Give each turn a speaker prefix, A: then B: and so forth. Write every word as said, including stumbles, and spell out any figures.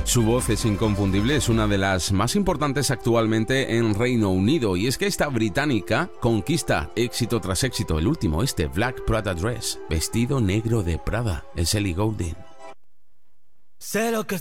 A: Su voz es inconfundible, es una de las más importantes actualmente en Reino Unido, y es que esta británica conquista éxito tras éxito. El último, este Black Prada Dress, vestido negro de Prada, es Ellie Goulding.
B: Sé lo que